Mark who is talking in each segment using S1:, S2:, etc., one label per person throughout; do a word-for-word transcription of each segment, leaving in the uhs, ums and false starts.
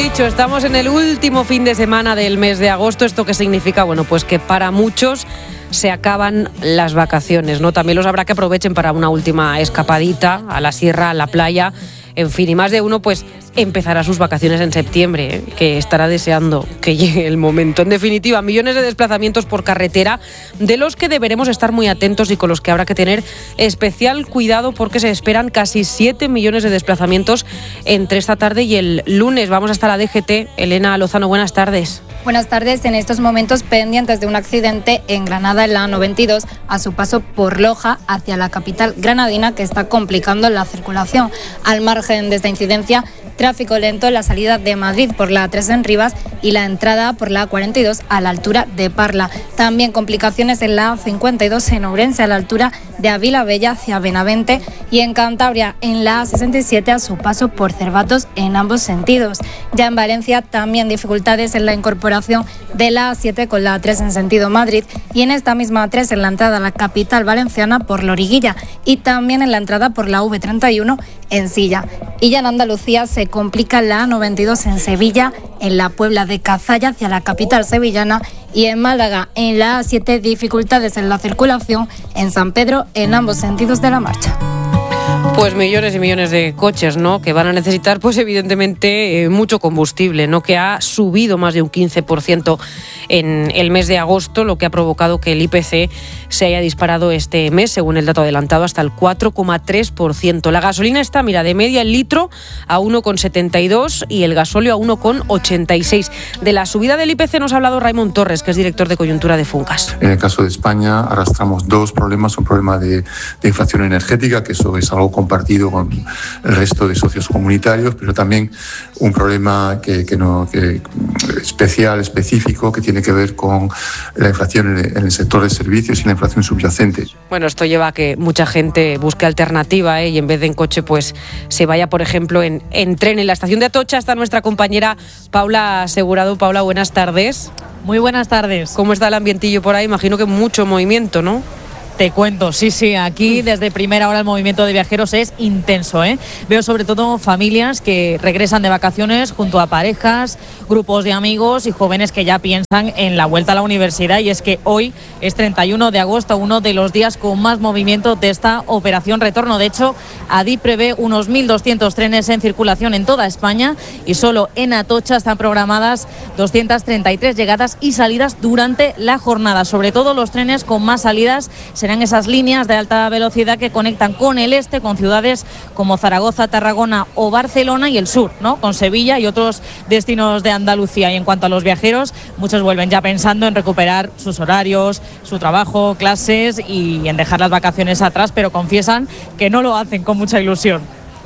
S1: dicho, estamos en el último fin de semana del mes de agosto. ¿Esto qué significa? Bueno, pues que para muchos se acaban las vacaciones, ¿no? También los habrá que aprovechen para una última escapadita a la sierra, a la playa, en fin, y más de uno pues empezará sus vacaciones en septiembre, ¿eh? Que estará deseando que llegue el momento. En definitiva, millones de desplazamientos por carretera de los que deberemos estar muy atentos y con los que habrá que tener especial cuidado porque se esperan casi siete millones de desplazamientos entre esta tarde y el lunes. Vamos hasta la D G T. Elena Lozano, buenas tardes.
S2: Buenas tardes. En estos momentos pendientes de un accidente en Granada, en la A noventa y dos, a su paso por Loja hacia la capital granadina, que está complicando la circulación. Al margen de esta incidencia, tráfico lento en la salida de Madrid por la A tres en Rivas y la entrada por la A cuarenta y dos a la altura de Parla. También complicaciones en la A cincuenta y dos en Ourense a la altura de Avila Bella hacia Benavente y en Cantabria en la A sesenta y siete a su paso por Cervatos en ambos sentidos. Ya en Valencia también dificultades en la incorporación de la A siete con la A tres en sentido Madrid y en esta misma A tres en la entrada a la capital valenciana por Loriguilla y también en la entrada por la V treinta y uno en Silla. Y ya en Andalucía se complica la A noventa y dos en Sevilla, en la Puebla de Cazalla hacia la capital sevillana y en Málaga en la A siete dificultades en la circulación en San Pedro en ambos sentidos de la marcha.
S1: Pues millones y millones de coches, ¿no? Que van a necesitar, pues evidentemente, eh, mucho combustible, ¿no? Que ha subido más de un quince por ciento en el mes de agosto, lo que ha provocado que el I P C se haya disparado este mes, según el dato adelantado, hasta el cuatro coma tres por ciento. La gasolina está, mira, de media el litro a uno coma setenta y dos y el gasóleo a uno coma ochenta y seis. De la subida del I P C nos ha hablado Raimon Torres, que es director de coyuntura de Funcas.
S3: En el caso de España arrastramos dos problemas, un problema de, de inflación energética, que eso es algo compartido con el resto de socios comunitarios, pero también un problema que, que no, que especial, específico, que tiene que ver con la inflación en el sector de servicios y la inflación subyacente.
S1: Bueno, esto lleva a que mucha gente busque alternativa, ¿eh? Y en vez de en coche, pues se vaya, por ejemplo, en, en tren. En la estación de Atocha está nuestra compañera Paula Asegurado. Paula, buenas tardes.
S4: Muy buenas tardes.
S1: ¿Cómo está el ambientillo por ahí? Imagino que mucho movimiento, ¿no?
S4: Te cuento, sí, sí, aquí desde primera hora el movimiento de viajeros es intenso, ¿eh? Veo sobre todo familias que regresan de vacaciones junto a parejas, grupos de amigos y jóvenes que ya piensan en la vuelta a la universidad, y es que hoy es treinta y uno de agosto, uno de los días con más movimiento de esta operación retorno. De hecho, Adif prevé unos mil doscientos trenes en circulación en toda España y solo en Atocha están programadas doscientas treinta y tres llegadas y salidas durante la jornada. Sobre todo los trenes con más salidas se serán esas líneas de alta velocidad que conectan con el este, con ciudades como Zaragoza, Tarragona o Barcelona, y el sur, ¿no? Con Sevilla y otros destinos de Andalucía. Y en cuanto a los viajeros, muchos vuelven ya pensando en recuperar sus horarios, su trabajo, clases y en dejar las vacaciones atrás, pero confiesan que no lo hacen con mucha ilusión.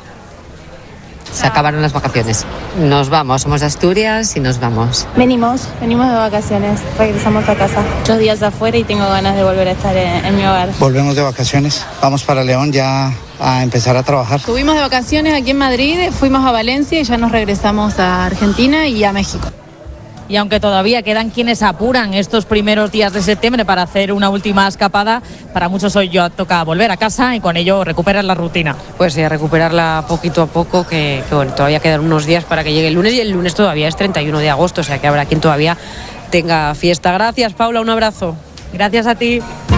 S5: Se acabaron las vacaciones. Nos vamos, somos de Asturias y nos vamos.
S6: Venimos, venimos de vacaciones, regresamos a casa. Muchos días afuera y tengo ganas de volver a estar en, en mi hogar.
S7: Volvemos de vacaciones, vamos para León ya a empezar a trabajar.
S6: Estuvimos de vacaciones aquí en Madrid, fuimos a Valencia y ya nos regresamos a Argentina y a México.
S4: Y aunque todavía quedan quienes apuran estos primeros días de septiembre para hacer una última escapada, para muchos hoy ya toca volver a casa y con ello recuperar la rutina.
S1: Pues sí, a recuperarla poquito a poco, que, que bueno, todavía quedan unos días para que llegue el lunes, y el lunes todavía es treinta y uno de agosto, o sea que habrá quien todavía tenga fiesta. Gracias, Paula, un abrazo.
S4: Gracias a ti.